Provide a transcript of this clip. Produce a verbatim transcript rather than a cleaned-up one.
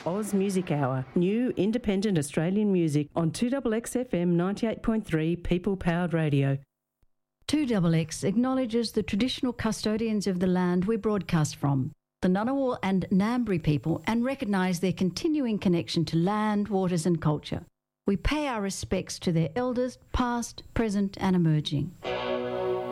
Oz Music Hour, new independent Australian music on two X X F M ninety-eight point three People Powered Radio. two X X acknowledges the traditional custodians of the land we broadcast from, the Ngunnawal and Ngambri people, and recognise their continuing connection to land, waters and culture. We pay our respects to their elders, past, present and emerging.